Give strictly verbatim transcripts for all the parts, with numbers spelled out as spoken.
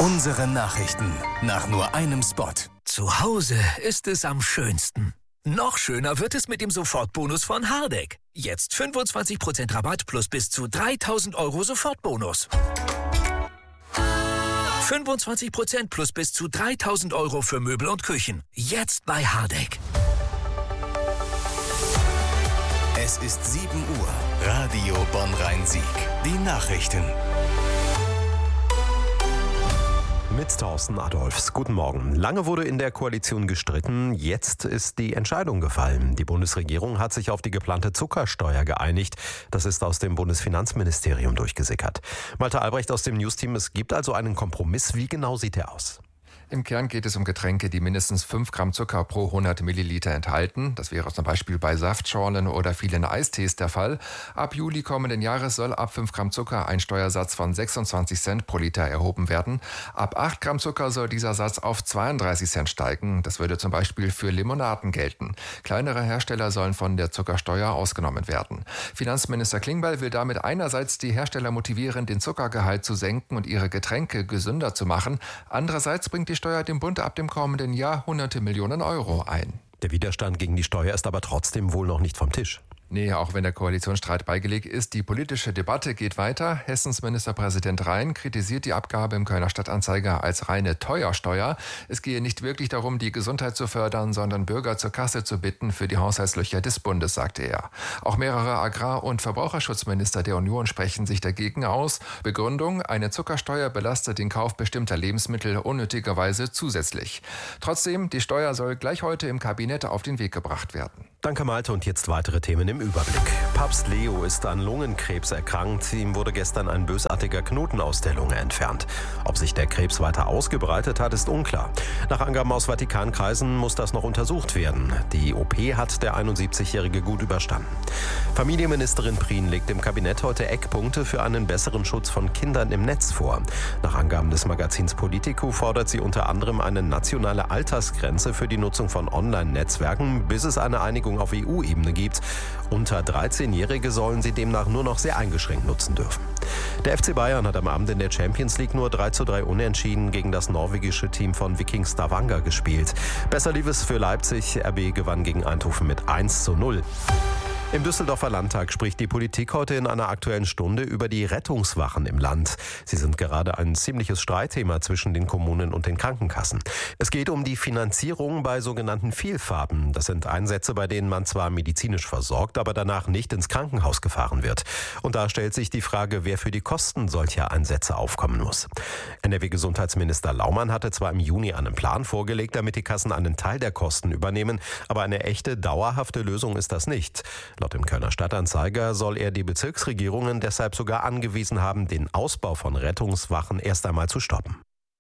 Unsere Nachrichten nach nur einem Spot. Zu Hause ist es am schönsten. Noch schöner wird es mit dem Sofortbonus von Hardegg. Jetzt fünfundzwanzig Prozent Rabatt plus bis zu dreitausend Euro Sofortbonus. fünfundzwanzig Prozent plus bis zu dreitausend Euro für Möbel und Küchen. Jetzt bei Hardegg. Es ist sieben Uhr. Radio Bonn-Rhein-Sieg. Die Nachrichten. Mit Thorsten Adolfs. Guten Morgen. Lange wurde in der Koalition gestritten. Jetzt ist die Entscheidung gefallen. Die Bundesregierung hat sich auf die geplante Zuckersteuer geeinigt. Das ist aus dem Bundesfinanzministerium durchgesickert. Malte Albrecht aus dem Newsteam. Es gibt also einen Kompromiss. Wie genau sieht der aus? Im Kern geht es um Getränke, die mindestens fünf Gramm Zucker pro hundert Milliliter enthalten. Das wäre zum Beispiel bei Saftschorlen oder vielen Eistees der Fall. Ab Juli kommenden Jahres soll ab fünf Gramm Zucker ein Steuersatz von sechsundzwanzig Cent pro Liter erhoben werden. Ab acht Gramm Zucker soll dieser Satz auf zweiunddreißig Cent steigen. Das würde zum Beispiel für Limonaden gelten. Kleinere Hersteller sollen von der Zuckersteuer ausgenommen werden. Finanzminister Klingbeil will damit einerseits die Hersteller motivieren, den Zuckergehalt zu senken und ihre Getränke gesünder zu machen. Andererseits bringt die Steuer dem Bund ab dem kommenden Jahr hunderte Millionen Euro ein. Der Widerstand gegen die Steuer ist aber trotzdem wohl noch nicht vom Tisch. Nee, auch wenn der Koalitionsstreit beigelegt ist, die politische Debatte geht weiter. Hessens Ministerpräsident Rhein kritisiert die Abgabe im Kölner Stadtanzeiger als reine Teuersteuer. Es gehe nicht wirklich darum, die Gesundheit zu fördern, sondern Bürger zur Kasse zu bitten für die Haushaltslöcher des Bundes, sagte er. Auch mehrere Agrar- und Verbraucherschutzminister der Union sprechen sich dagegen aus. Begründung: Eine Zuckersteuer belastet den Kauf bestimmter Lebensmittel unnötigerweise zusätzlich. Trotzdem, die Steuer soll gleich heute im Kabinett auf den Weg gebracht werden. Danke Malte und jetzt weitere Themen im Überblick. Papst Leo ist an Lungenkrebs erkrankt. Ihm wurde gestern ein bösartiger Knoten aus der Lunge entfernt. Ob sich der Krebs weiter ausgebreitet hat, ist unklar. Nach Angaben aus Vatikankreisen muss das noch untersucht werden. Die O P hat der einundsiebzigjährige gut überstanden. Familienministerin Prien legt im Kabinett heute Eckpunkte für einen besseren Schutz von Kindern im Netz vor. Nach Angaben des Magazins Politico fordert sie unter anderem eine nationale Altersgrenze für die Nutzung von Online-Netzwerken, bis es eine Einigung auf E U-Ebene gibt. Unter dreizehnjährige sollen sie demnach nur noch sehr eingeschränkt nutzen dürfen. Der F C Bayern hat am Abend in der Champions League nur drei zu drei unentschieden gegen das norwegische Team von Viking Stavanger gespielt. Besser lief es für Leipzig. R B gewann gegen Eindhoven mit eins zu null. Im Düsseldorfer Landtag spricht die Politik heute in einer Aktuellen Stunde über die Rettungswachen im Land. Sie sind gerade ein ziemliches Streitthema zwischen den Kommunen und den Krankenkassen. Es geht um die Finanzierung bei sogenannten Vielfahrten. Das sind Einsätze, bei denen man zwar medizinisch versorgt, aber danach nicht ins Krankenhaus gefahren wird. Und da stellt sich die Frage, wer für die Kosten solcher Einsätze aufkommen muss. N R W-Gesundheitsminister Laumann hatte zwar im Juni einen Plan vorgelegt, damit die Kassen einen Teil der Kosten übernehmen, aber eine echte, dauerhafte Lösung ist das nicht. Laut dem Kölner Stadtanzeiger soll er die Bezirksregierungen deshalb sogar angewiesen haben, den Ausbau von Rettungswachen erst einmal zu stoppen.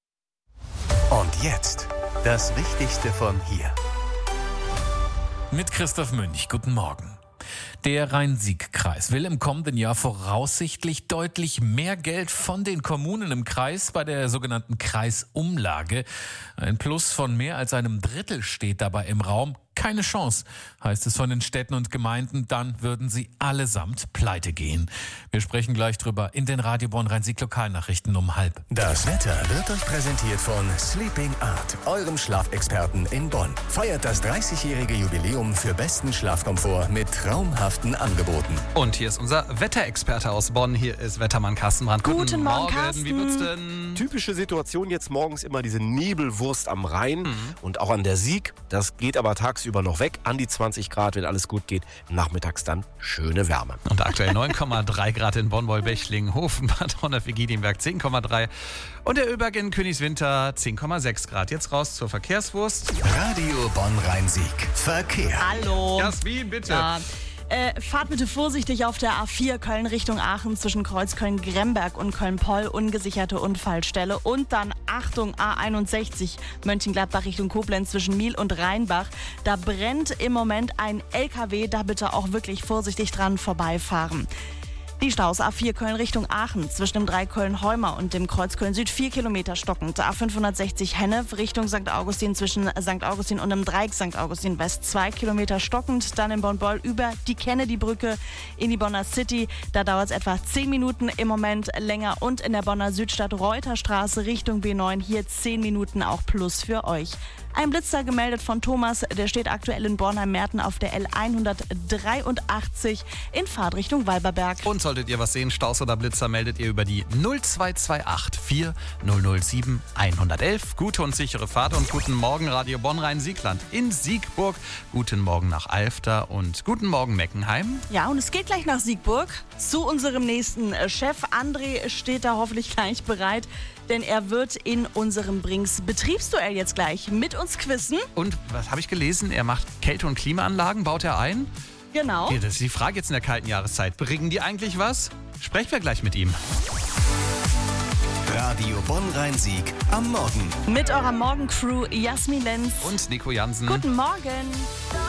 Und jetzt das Wichtigste von hier. Mit Christoph Münch, guten Morgen. Der Rhein-Sieg-Kreis will im kommenden Jahr voraussichtlich deutlich mehr Geld von den Kommunen im Kreis bei der sogenannten Kreisumlage. Ein Plus von mehr als einem Drittel steht dabei im Raum. Keine Chance, heißt es von den Städten und Gemeinden, dann würden sie allesamt pleite gehen. Wir sprechen gleich drüber in den Radio Bonn-Rhein-Sieg Lokalnachrichten um halb. Das Wetter wird euch präsentiert von Sleeping Art, eurem Schlafexperten in Bonn. Feiert das dreißigjährige Jubiläum für besten Schlafkomfort mit traumhaften Angeboten. Und hier ist unser Wetterexperte aus Bonn. Hier ist Wettermann Carsten Brandt. Guten, Guten Morgen, Carsten. Wie wird's denn? Typische Situation jetzt morgens immer diese Nebelwurst am Rhein Mhm. und auch an der Sieg. Das geht aber tagsüber noch weg, an die zwanzig Grad, wenn alles gut geht. Nachmittags dann schöne Wärme. Und aktuell neun Komma drei Grad in Bonn-Wolbechlingen, Hofen, Bad Honnef-Egidinberg zehn Komma drei und der Ölberg in Königswinter zehn Komma sechs Grad. Jetzt raus zur Verkehrswurst. Radio Bonn-Rhein-Sieg. Verkehr. Hallo. Jasmin, bitte. Ja. Äh, fahrt bitte vorsichtig auf der A vier Köln Richtung Aachen zwischen Kreuz Köln-Gremberg und Köln-Poll, ungesicherte Unfallstelle. Und dann Achtung, A einundsechzig Mönchengladbach Richtung Koblenz zwischen Miel und Rheinbach. Da brennt im Moment ein L K W, da bitte auch wirklich vorsichtig dran vorbeifahren. Die Staus A vier Köln Richtung Aachen zwischen dem Dreieck Köln-Heuma und dem Kreuz Köln-Süd vier Kilometer stockend. A fünfhundertsechzig Hennef Richtung Sankt Augustin zwischen Sankt Augustin und dem Dreieck Sankt Augustin West zwei Kilometer stockend. Dann in Bonn-Beul über die Kennedy-Brücke in die Bonner City. Da dauert es etwa zehn Minuten im Moment länger. Und in der Bonner Südstadt Reuterstraße Richtung B neun hier zehn Minuten auch plus für euch. Ein Blitzer gemeldet von Thomas, der steht aktuell in Bornheim-Merten auf der L hundertdreiundachtzig in Fahrtrichtung Walberberg. Und solltet ihr was sehen, Staus oder Blitzer, meldet ihr über die null zwei zwei acht vier null null sieben eins eins eins. Gute und sichere Fahrt und guten Morgen Radio Bonn-Rhein-Siegland in Siegburg. Guten Morgen nach Alfter und guten Morgen Meckenheim. Ja, und es geht gleich nach Siegburg zu unserem nächsten Chef. André steht da hoffentlich gleich bereit, denn er wird in unserem Brings Betriebsduell jetzt gleich mit uns quizzen. Und was habe ich gelesen? Er macht Kälte- und Klimaanlagen, baut er ein? Genau. Okay, das ist die Frage jetzt in der kalten Jahreszeit. Bringen die eigentlich was? Sprechen wir gleich mit ihm. Radio Bonn-Rhein-Sieg am Morgen. Mit eurer Morgencrew Jasmin Lenz Und Nico Jansen. Guten Morgen.